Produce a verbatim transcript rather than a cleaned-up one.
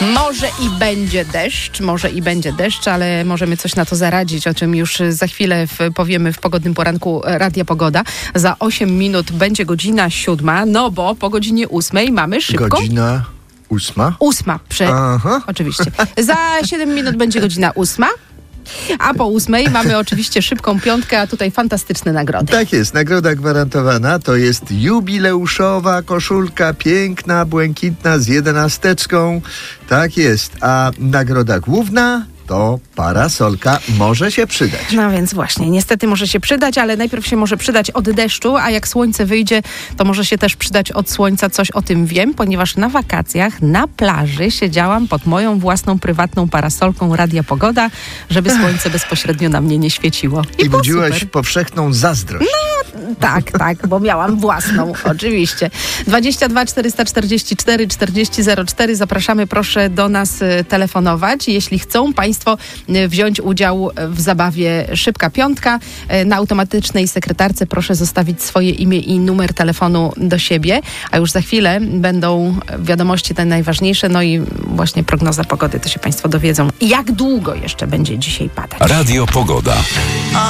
Może i będzie deszcz, może i będzie deszcz, ale możemy coś na to zaradzić, o czym już za chwilę w, powiemy w pogodnym poranku Radia Pogoda. Za osiem minut będzie godzina siódma, no bo po godzinie ósmej mamy szybko... Godzina ósma? Ósma, prze... Aha. Oczywiście. Za siedem minut będzie godzina ósma. A po ósmej mamy oczywiście szybką piątkę, a tutaj fantastyczne nagrody. Tak jest, nagroda gwarantowana to jest jubileuszowa koszulka, piękna, błękitna z jedenasteczką. Tak jest, a nagroda główna to parasolka, może się przydać. No więc właśnie, niestety może się przydać, ale najpierw się może przydać od deszczu, a jak słońce wyjdzie, to może się też przydać od słońca. Coś o tym wiem, ponieważ na wakacjach na plaży siedziałam pod moją własną prywatną parasolką Radia Pogoda, żeby słońce bezpośrednio na mnie nie świeciło. I, I było budziłaś super. powszechną zazdrość. No, tak, tak, bo miałam własną, oczywiście. dwadzieścia dwa czterysta czterdzieści cztery czterdzieści zero cztery. Zapraszamy, proszę do nas y, telefonować. Jeśli chcą Państwo y, wziąć udział w zabawie Szybka Piątka, y, na automatycznej sekretarce proszę zostawić swoje imię i numer telefonu do siebie, a już za chwilę będą wiadomości te najważniejsze, no i właśnie prognoza pogody, to się Państwo dowiedzą, jak długo jeszcze będzie dzisiaj padać. Radio Pogoda.